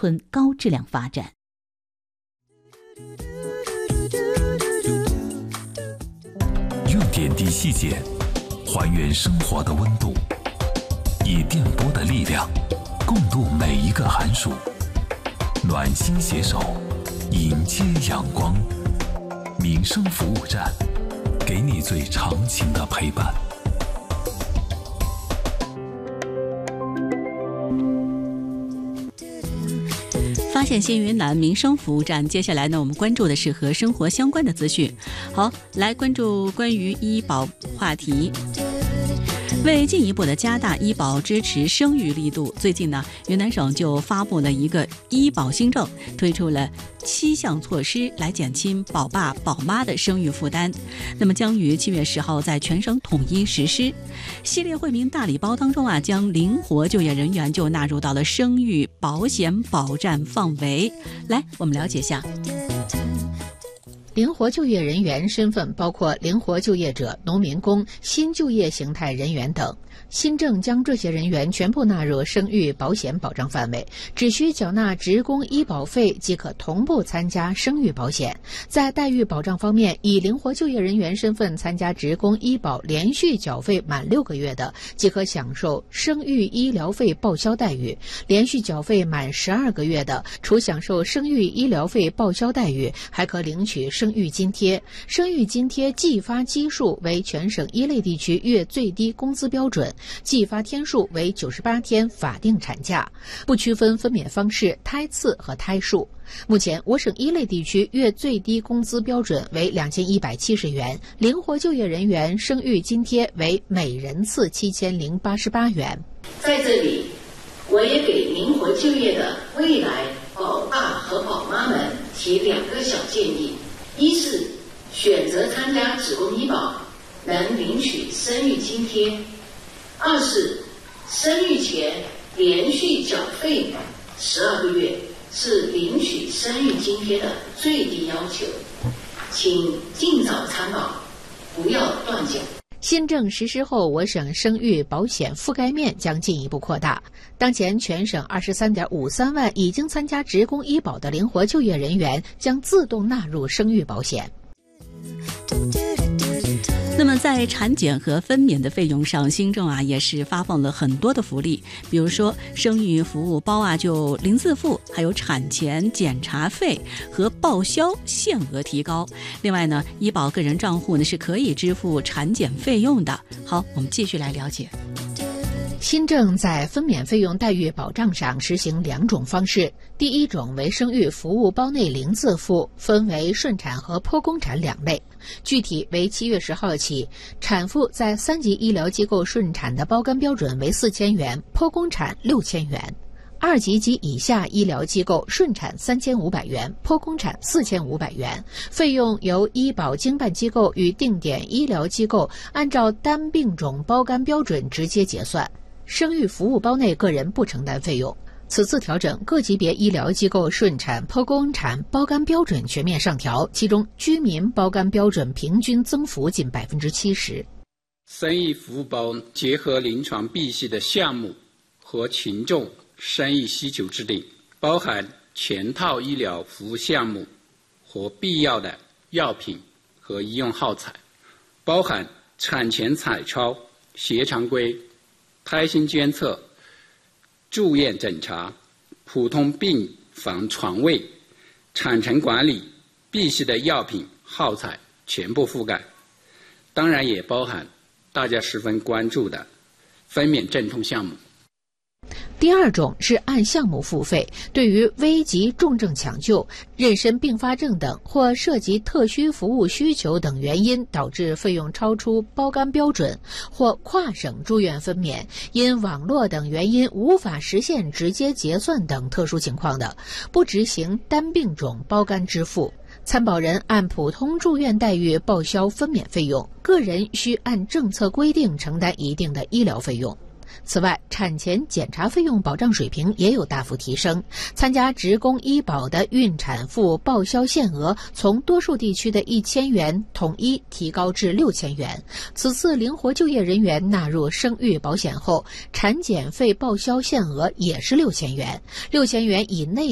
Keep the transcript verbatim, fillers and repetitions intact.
村高质量发展。 用点滴细节还原生活的温度，以电波的力量共度每一个寒暑，暖心携手迎接阳光。民生服务站，给你最长情的陪伴。 发现新云南民生服务站，接下来呢，我们关注的是和生活相关的资讯。好，来关注关于医保话题。为进一步的加大医保支持生育力度，最近呢，云南省就发布了一个医保新政，推出了七项措施来减轻宝爸宝妈的生育负担。那么将于七月十号在全省统一实施。系列惠民大礼包当中啊，将灵活就业人员就纳入到了生育保险保障范围。来，我们了解一下。 灵活就业人员身份包括灵活就业者、农民工、新就业形态人员等。新政将这些人员全部纳入生育保险保障范围，只需缴纳职工医保费即可同步参加生育保险。在待遇保障方面，以灵活就业人员身份参加职工医保连续缴费满六个月的，即可享受生育医疗费报销待遇；连续缴费满十二个月的，除享受生育医疗费报销待遇，还可领取生育津贴。生育津贴计发基数为全省一类地区月最低工资标准，计发天数为九十八天法定产假，不区分分娩方式、胎次和胎数。目前，我省一类地区月最低工资标准为两千一百七十元，灵活就业人员生育津贴为每人次七千零八十八元。 在这里，我也给灵活就业的未来宝爸和宝妈们提两个小建议：一是选择参加职工医保，能领取生育津贴；二是生育前连续缴费十二个月是领取生育津贴的最低要求，请尽早参保，不要断缴。 新政实施后，我省生育保险覆盖面将进一步扩大。当前全省二十三点五三万已经参加职工医保的灵活就业人员将自动纳入生育保险。 那么在产检和分娩的费用上，新政啊也是发放了很多的福利，比如说生育服务包啊就零自付，还有产前检查费和报销限额提高。另外呢，医保个人账户呢是可以支付产检费用的。好，我们继续来了解。 新政在分娩费用待遇保障上实行两种方式，第一种为生育服务包内零自付，分为顺产和剖宫产两类。具体为七月十号起，产妇在三级医疗机构顺产的包干标准为四千元，剖宫产六千元；二级及以下医疗机构顺产三千五百元，剖宫产四千五百元。费用由医保经办机构与定点医疗机构按照单病种包干标准直接结算。生育服务包内个人不承担费用。此次调整，各级别医疗机构顺产、剖宫产包干标准全面上调，其中居民包干标准平均增幅近百分之七十。 生育服务包结合临床必需的项目和群众生育需求制定，包含全套医疗服务项目和必要的药品和医用耗材，包含产前彩超、血常规、胎心监测、住院诊查、普通病房床位、产程管理必需的药品耗材全部覆盖。当然也包含大家十分关注的分娩镇痛项目。 第二种是按项目付费，对于危急重症抢救、妊娠并发症等或涉及特需服务需求等原因导致费用超出包干标准，或跨省住院分娩，因网络等原因无法实现直接结算等特殊情况的，不执行单病种包干支付。参保人按普通住院待遇报销分娩费用，个人需按政策规定承担一定的医疗费用。此外，产前检查费用保障水平也有大幅提升，参加职工医保的孕产妇报销限额从多数地区的一千元统一提高至六千元。此次灵活就业人员纳入生育保险后，产检费报销限额也是六千元，六千元以内